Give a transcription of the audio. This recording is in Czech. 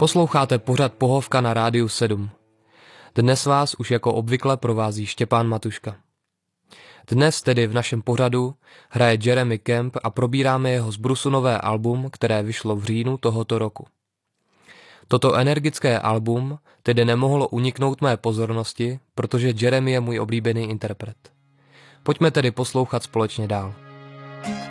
Posloucháte pořad Pohovka na Rádiu 7. Dnes vás už jako obvykle provází Štěpán Matuška. Dnes tedy v našem pořadu hraje Jeremy Camp a probíráme jeho zbrusunové album, které vyšlo v říjnu tohoto roku. Toto energické album tedy nemohlo uniknout mé pozornosti, protože Jeremy je můj oblíbený interpret. Pojďme tedy poslouchat společně dál.